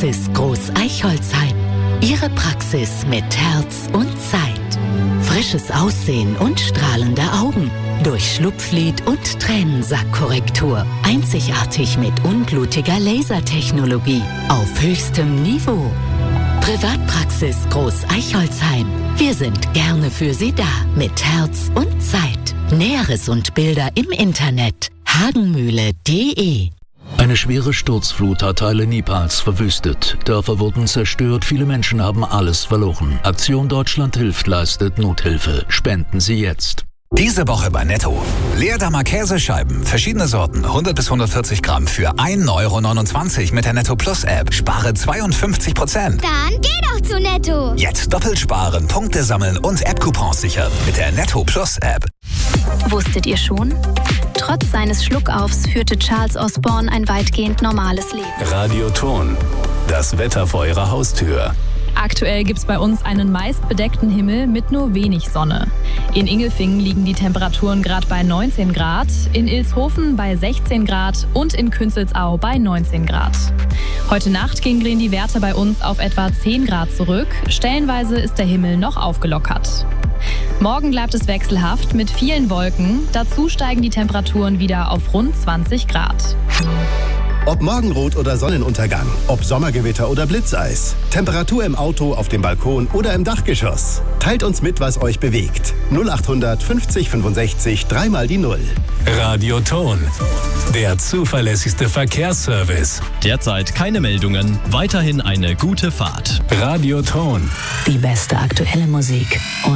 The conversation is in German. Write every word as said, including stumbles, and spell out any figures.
Privatpraxis Groß-Eichholzheim. Ihre Praxis mit Herz und Zeit. Frisches Aussehen und strahlende Augen. Durch Schlupflid und Tränensackkorrektur. Einzigartig mit unblutiger Lasertechnologie. Auf höchstem Niveau. Privatpraxis Groß-Eichholzheim. Wir sind gerne für Sie da. Mit Herz und Zeit. Näheres und Bilder im Internet. hagenmühle punkt de. Eine schwere Sturzflut hat Teile Nepals verwüstet. Dörfer wurden zerstört, viele Menschen haben alles verloren. Aktion Deutschland hilft leistet Nothilfe. Spenden Sie jetzt. Diese Woche bei Netto. Leerdammer Käsescheiben, verschiedene Sorten, hundert bis hundertvierzig Gramm für ein Euro neunundzwanzig mit der Netto Plus App. Spare zweiundfünfzig Prozent. Dann geh doch zu Netto. Jetzt doppelt sparen, Punkte sammeln und App-Coupons sichern mit der Netto Plus App. Wusstet ihr schon? Trotz seines Schluckaufs führte Charles Osborne ein weitgehend normales Leben. Radioton. Das Wetter vor Ihrer Haustür. Aktuell gibt es bei uns einen meist bedeckten Himmel mit nur wenig Sonne. In Ingelfingen liegen die Temperaturen gerade bei neunzehn Grad, in Ilshofen bei sechzehn Grad und in Künzelsau bei neunzehn Grad. Heute Nacht gingen die Werte bei uns auf etwa zehn Grad zurück. Stellenweise ist der Himmel noch aufgelockert. Morgen bleibt es wechselhaft mit vielen Wolken. Dazu steigen die Temperaturen wieder auf rund zwanzig Grad. Ob Morgenrot oder Sonnenuntergang, ob Sommergewitter oder Blitzeis, Temperatur im Auto, auf dem Balkon oder im Dachgeschoss. Teilt uns mit, was euch bewegt. null achthundert fünfzig fünfundsechzig, dreimal die Null. Radioton. Der zuverlässigste Verkehrsservice. Derzeit keine Meldungen, weiterhin eine gute Fahrt. Radioton. Die beste aktuelle Musik. Und